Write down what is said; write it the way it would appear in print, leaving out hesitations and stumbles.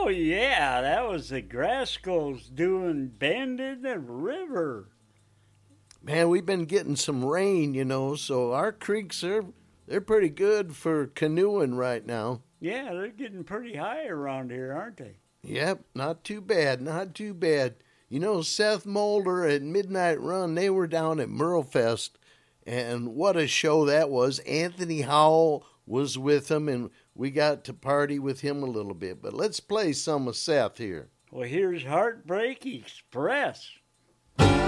yeah, that was the Grascals doing Bend in the River. Man, we've been getting some rain, so our creeks they're pretty good for canoeing right now. Yeah, they're getting pretty high around here, aren't they? Yep, not too bad, not too bad. Seth Mulder at Midnight Run, they were down at Merlefest, and what a show that was. Anthony Howell was with them, and we got to party with him a little bit. But let's play some of Seth here. Well, here's Heartbreak Express.